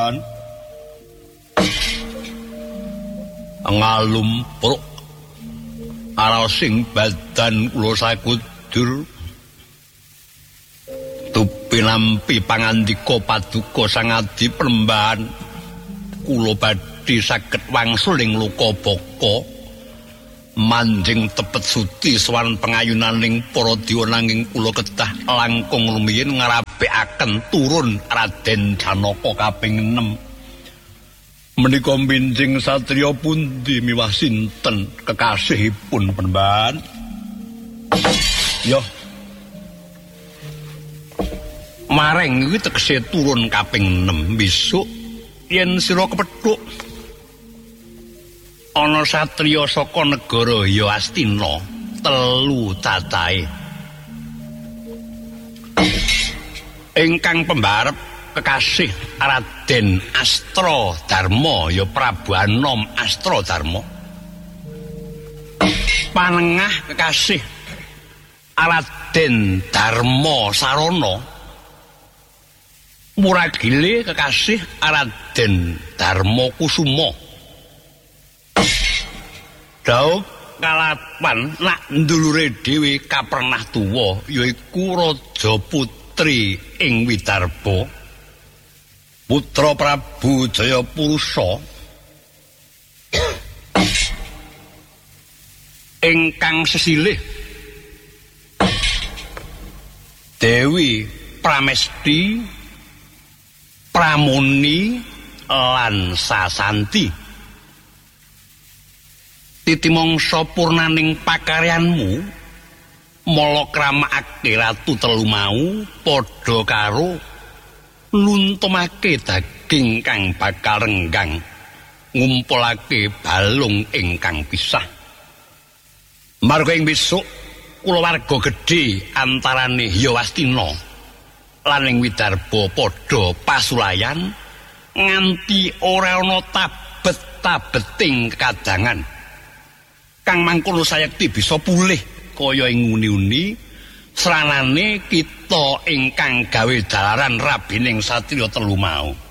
Pemban. Ngalumpruk arosing badan kula sakudur tupinampi pangandika paduka Sang Adi Pemban kula badhe saged wangsul ing luka baka manjing tepet suti sowan pengayunaning para dewa nanging kula kedah langkung rumiyin ngrapikaken turun Raden Janaka kaping 6. Menika binjing satriya pundi miwah sinten kekasihipun Pemban? Yo. Mareng iki tegese turun kaping 6 besok yen sira kepethuk ana satriya saka negara Yastina 3 cacahe. Ingkang pembarep kekasih Raden Astra Darma ya Prabu Anom Astra Darma. Panengah kekasih Raden Darma Sarana. Muragile kekasih Raden Darma Kusuma. Daud kalapan nak ndulure dhewe kapernah tuwa yaiku Raja Putri ing Widarba. Putra Prabu Jayapurusa ingkang sesilih Dewi Pramesti Pramuni lan Sasanti. Titi mangsa purnaning pakaryanmu mala kramakake ratu telu mau padha karo nuntumake daging kang bakal renggang ngumpulake balung ingkang pisah. Marga ing besok kulawarga gedhe antarane Yawastina lan ing Widarba padha pasulayan nganti ora ana tabet-tabeting kadangan. Kang mangkono sayekti bisa pulih kaya ing uni-uni sranane kita ingkang gawe dalaran rabining satriya telu mau.